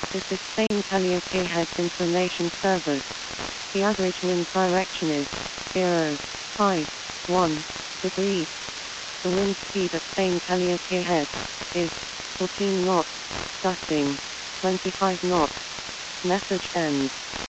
This is Spain Calliope Heads Information Service. The average wind direction is 0.51 degrees. The wind speed at Spain Calliope Head is 14 knots, gusting 25 knots. Message ends.